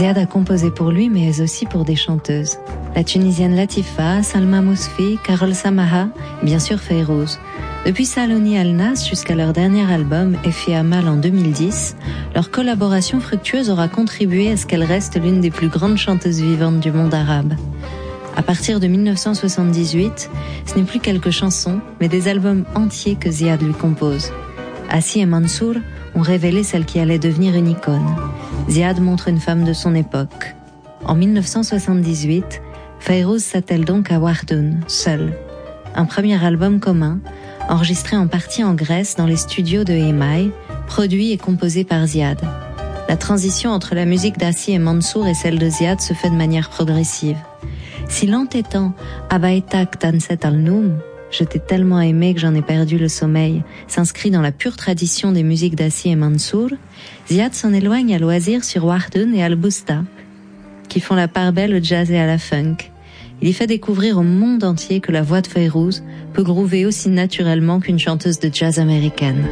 Ziad a composé pour lui, mais aussi pour des chanteuses. La Tunisienne Latifa, Salma Mousfi, Carol Samaha et bien sûr Fayrouz. Depuis Saloni Al-Nas jusqu'à leur dernier album, Effet Amal en 2010, leur collaboration fructueuse aura contribué à ce qu'elle reste l'une des plus grandes chanteuses vivantes du monde arabe. À partir de 1978, ce n'est plus quelques chansons, mais des albums entiers que Ziad lui compose. Assi et Mansour ont révélé celle qui allait devenir une icône. Ziad montre une femme de son époque. En 1978, Fayrouz s'attelle donc à Wardoun, seule. Un premier album commun, enregistré en partie en Grèce dans les studios de Emai, produit et composé par Ziad. La transition entre la musique d'Assi et Mansour et celle de Ziad se fait de manière progressive. Si l'entêtant Abaitak Tanset al-Noum, je t'ai tellement aimé que j'en ai perdu le sommeil, s'inscrit dans la pure tradition des musiques d'Assi et Mansour, Ziad s'en éloigne à loisir sur Wardoun et Al-Busta, qui font la part belle au jazz et à la funk. Il y fait découvrir au monde entier que la voix de Fayrouz peut groover aussi naturellement qu'une chanteuse de jazz américaine.